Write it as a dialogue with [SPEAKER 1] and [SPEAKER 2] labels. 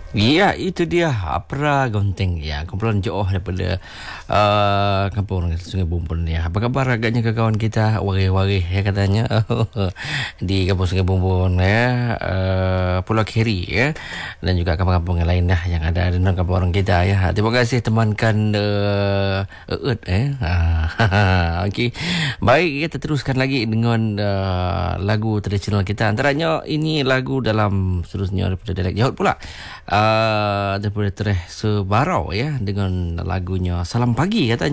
[SPEAKER 1] Ya, itu dia Apra Gonteng ya, kumpulan Johor daripada kampung Sungai Bumbun ya. Apa khabar agaknya kawan kita warih-warih ya katanya di kampung Sungai Bumbun ya, Pulau Keri ya, dan juga kampung-kampung yang lain dah yang ada dalam kampung orang kita ya. Terima kasih temankan okey. Baik, kita teruskan lagi dengan lagu tradisional kita. Antaranya ini lagu dalam seterusnya daripada dialek Johor pula. Daripada Tereh Sebarau ya, dengan lagunya Salam Pagi katanya.